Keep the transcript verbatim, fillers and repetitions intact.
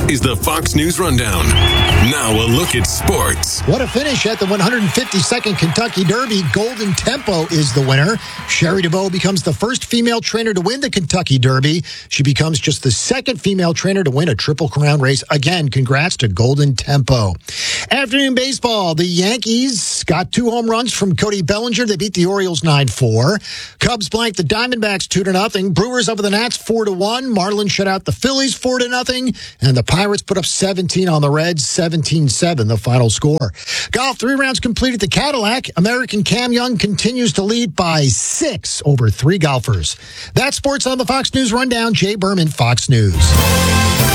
is the Fox News Rundown. Now a look at sports. What a finish at the one hundred fifty-second Kentucky Derby. Golden Tempo is the winner. Sherry DeVoe becomes the first female trainer to win the Kentucky Derby. She becomes just the second female trainer to win a Triple Crown race. Again, congrats to Golden Tempo. Afternoon baseball. The Yankees got two home runs from Cody Bellinger. They beat the Orioles nine four. Cubs blanked the Diamondbacks two to nothing. Brewers over the Nats four to one. Marlins shut out the Phillies four to nothing. And the Pirates put up seventeen on the Reds, seventeen seven the final score. Golf, three rounds complete at the Cadillac. American Cam Young continues to lead by six over three golfers. That's sports on the Fox News Rundown. Jay Berman, Fox News.